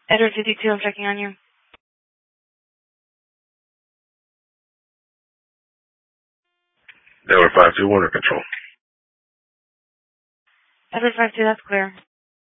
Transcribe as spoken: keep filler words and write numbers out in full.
Edward fifty-two, I'm checking on you. Edward five two, under control. Edward five two, that's clear.